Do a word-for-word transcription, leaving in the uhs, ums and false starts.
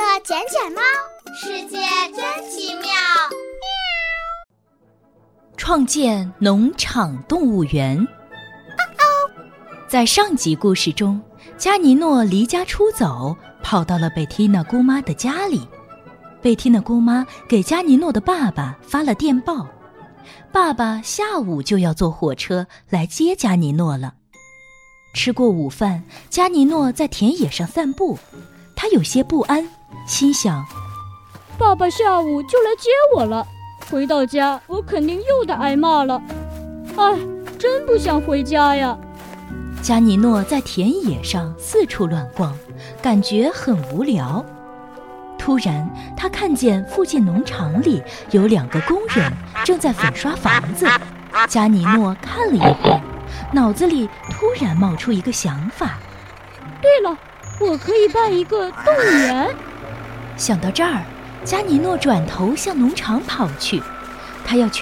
捡捡猫，世界真奇妙。 创建农场动物园。在上集故事中，加尼诺离家出走，跑到了贝蒂娜姑妈的家里。贝蒂娜姑妈给加尼诺的爸爸发了电报，爸爸下午就要坐火车来接加尼诺了。吃过午饭，加尼诺在田野上散步，他有些不安，心想： 爸爸下午就来接我了，回到家我肯定又得挨骂了。唉，真不想回家呀。 加尼诺在田野上四处乱逛，感觉很无聊。突然，他看见附近农场里有两个工人正在粉刷房子。加尼诺看了一会儿，脑子里突然冒出一个想法。 对了，我可以办一个动物园。 想到这儿，加尼诺转头向农场跑去，他要去